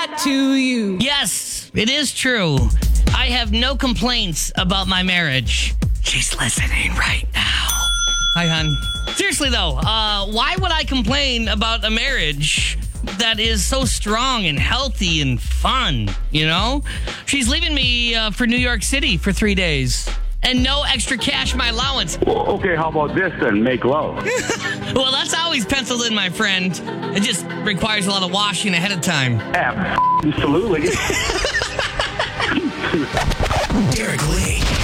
that to you? Yes, it is true. I have no complaints about my marriage. She's listening right now. Hi, hon. Seriously, though, why would I complain about a marriage that is so strong and healthy and fun, you know? She's leaving me for New York City for 3 days. And no extra cash my allowance. Okay, how about this then? Make love. Well, that's always penciled in, my friend. It just requires a lot of washing ahead of time. Absolutely. Derek Lee.